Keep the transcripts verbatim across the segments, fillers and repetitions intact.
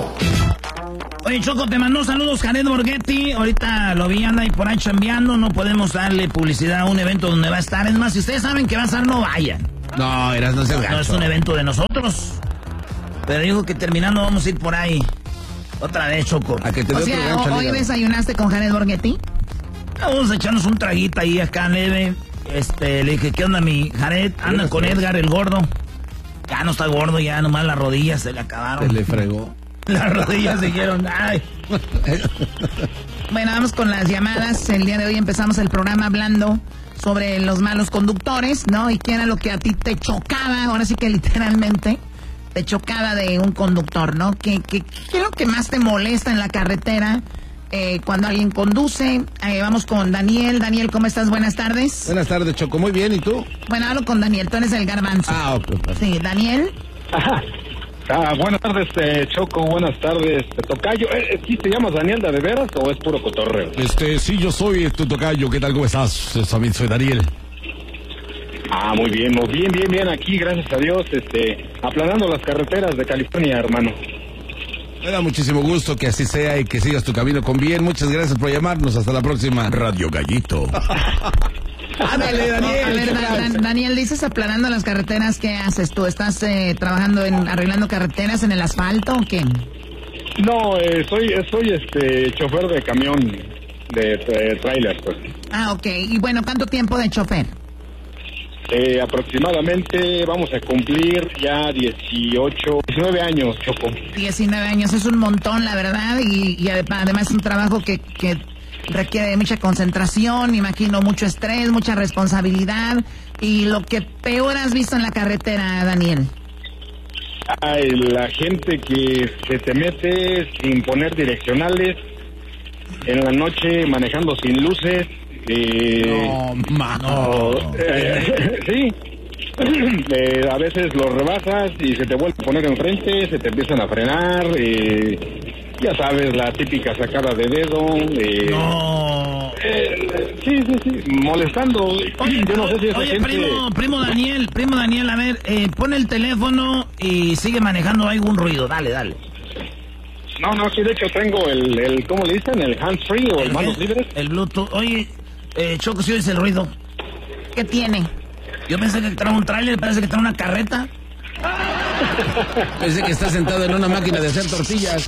Oye, Choco, te mandó saludos Jared Borghetti. Ahorita lo vi, anda ahí por ahí chambeando. No podemos darle publicidad a un evento donde va a estar. Es más, si ustedes saben que va a estar, no vayan. No, eras no se No es un evento de nosotros. Pero dijo que terminando vamos a ir por ahí. Otra vez, Choco. A que te O dé sea, otro gancho, ¿hoy amiga. desayunaste con Jared Borghetti? Vamos a echarnos un traguito ahí acá, leve. Este, le dije, ¿qué onda, mi Jared? Anda con Edgar, el gordo. Ya no está gordo, ya nomás las rodillas se le acabaron. Se le fregó. Las rodillas dijeron, ay. Bueno, vamos con las llamadas. El día de hoy empezamos el programa hablando sobre los malos conductores, ¿no? Y qué era lo que a ti te chocaba, ahora sí que literalmente te chocaba de un conductor, ¿no? ¿Qué, qué, qué es lo que más te molesta en la carretera eh, cuando alguien conduce? Eh, vamos con Daniel. Daniel, ¿cómo estás? Buenas tardes. Buenas tardes, Choco. Muy bien, ¿y tú? Bueno, hablo con Daniel, tú eres el garbanzo. Ah, ok. ok. Sí, Daniel. Ajá. Ah, buenas tardes, eh, Choco, buenas tardes, Tocayo. Eh, ¿Sí te llamas Daniel de veras o es puro cotorreo? Este, sí, yo soy tu tocayo. ¿Qué tal? ¿Cómo estás? También soy Daniel. Ah, muy bien, muy bien, bien, bien, aquí, gracias a Dios, este, aplanando las carreteras de California, hermano. Me da muchísimo gusto que así sea y que sigas tu camino con bien. Muchas gracias por llamarnos. Hasta la próxima. Radio Gallito. Ándale, Daniel. A ver, Da- Da- Daniel, dices aplanando las carreteras, ¿qué haces tú? ¿Estás eh, trabajando en arreglando carreteras en el asfalto o qué? No, eh, soy, soy este, chofer de camión, de, de trailer, pues. Ah, ok. Y bueno, ¿cuánto tiempo de chofer? Eh, aproximadamente vamos a cumplir ya dieciocho, diecinueve años, Choco. diecinueve años, es un montón, la verdad, y, y ade- además es un trabajo que, que requiere mucha concentración, imagino mucho estrés, mucha responsabilidad. Y lo que peor has visto en la carretera, Daniel. Ay, la gente que se te mete sin poner direccionales, en la noche manejando sin luces. Eh, No, mano. eh, sí. Eh, a veces los rebasas y se te vuelve a poner enfrente, se te empiezan a frenar. Eh, ya sabes, la típica sacada de dedo. Eh, No. eh, sí, sí, sí. Molestando. Oye, Yo no sé si esa oye, gente... primo, primo Daniel, primo Daniel, a ver, eh, pon el teléfono y sigue manejando algún ruido. Dale, dale. No, no, sí, de hecho tengo el, el ¿cómo le dicen? El hands free o el manos libres. El Bluetooth. Oye, eh, Choco, si oyes el ruido. ¿Qué tiene? Yo pensé que trae un tráiler, parece que trae una carreta. Pensé que está sentado en una máquina de hacer tortillas.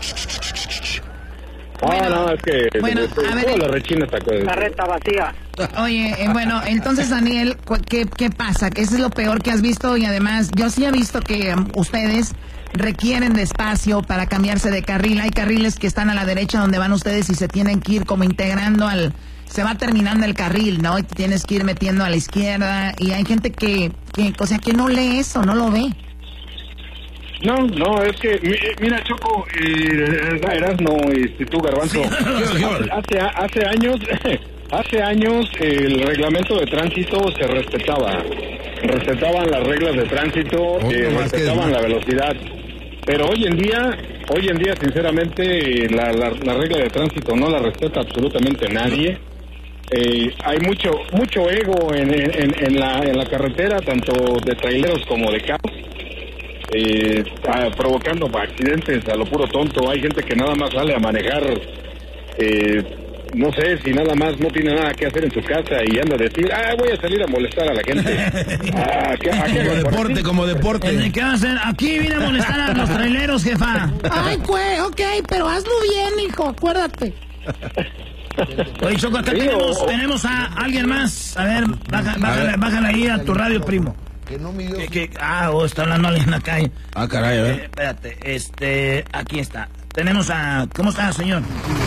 Ah, no, es que... Bueno, este, a ver, toda eh, la rechina está... Carreta vacía. Oye, eh, bueno, entonces, Daniel, cu- ¿qué, ¿qué pasa? ¿Qué es lo peor que has visto? Y además, yo sí he visto que um, ustedes requieren de espacio para cambiarse de carril. Hay carriles que están a la derecha donde van ustedes y se tienen que ir como integrando al... Se va terminando el carril, ¿no? Y te tienes que ir metiendo a la izquierda. Y hay gente que, que o sea, que no lee eso, no lo ve. No, no, es que, mi- mira, Choco, eh, eras no, este, tú, Garbanzo, hace, hace, hace años, hace años el reglamento de tránsito se respetaba, respetaban las reglas de tránsito, Oh, eh, no más que respetaban es- la velocidad, pero hoy en día, hoy en día, sinceramente, la, la, la regla de tránsito no la respeta absolutamente nadie. Eh, hay mucho mucho ego en, en, en, la, en la carretera, tanto de traileros como de carros. Eh, ah, provocando accidentes a lo puro tonto. Hay gente que nada más sale a manejar, eh, no sé, si nada más no tiene nada que hacer en su casa y anda a decir, ah, voy a salir a molestar a la gente. Ah, ¿qué- a qué Como me deporte, parece? como Eh, deporte. ¿Qué va a hacer? Aquí vine a molestar a los traileros, jefa. Ay, güey, ok, pero hazlo bien, hijo, acuérdate. Oye, Choco, acá Sí, tenemos, o- tenemos a alguien más. A ver, baja, bájale, bájale ahí a tu radio, primo. Que no midió. Que- que- ah, oh, está hablando alguien en la calle. Ah, caray, a Eh, ver. espérate, este, aquí está. Tenemos a, ¿cómo está, señor?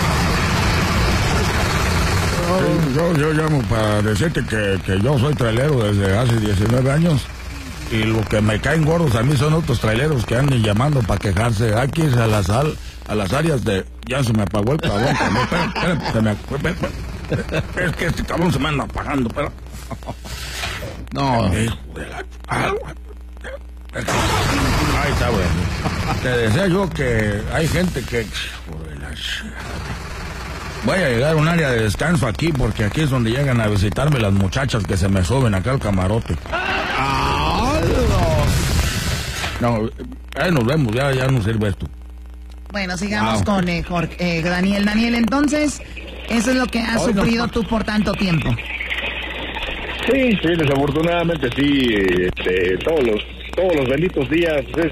Yo, yo llamo para decirte que, que yo soy trailero desde hace diecinueve años y lo que me caen gordos a mí son otros traileros que andan llamando para quejarse. Aquí es a las, al- a las áreas de... Ya se me apagó el cabrón. cabrón, espera, espera, se me- espera, espera. Es que este cabrón se me anda apagando, pero... No. Hijo de la- ah, Ahí está, güey. Te decía yo que hay gente que... Hijo de la ch- Voy a llegar a un área de descanso aquí porque aquí es donde llegan a visitarme las muchachas que se me suben acá al camarote. No, ahí nos vemos, ya, ya no sirve esto. Bueno, sigamos Wow. con eh, Jorge, eh, Daniel. Daniel, entonces, eso es lo que has Ay, no. sufrido tú por tanto tiempo. Sí, sí, desafortunadamente sí, este, todos los todos los benditos días es